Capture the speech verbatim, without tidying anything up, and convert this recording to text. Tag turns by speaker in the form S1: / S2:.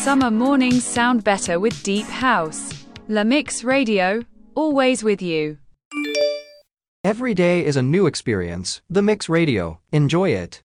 S1: Summer mornings sound better with deep house. La Mix Radio, always with you.
S2: Every day is a new experience. The Mix Radio. Enjoy it.